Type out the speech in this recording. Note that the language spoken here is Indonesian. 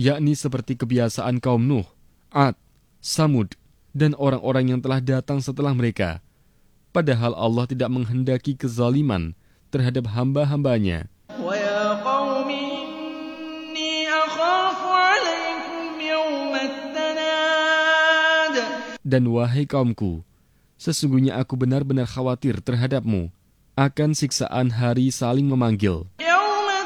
yakni seperti kebiasaan kaum Nuh, Ad, Samud, dan orang-orang yang telah datang setelah mereka. Padahal Allah tidak menghendaki kezaliman terhadap hamba-hambanya. وَيَا قَوْمِ إِنِّي أَخَافُ عَلَيْكُمْ يَوْمَ التَّنَادِ. Dan wahai kaumku, sesungguhnya aku benar-benar khawatir terhadapmu akan siksaan hari saling memanggil.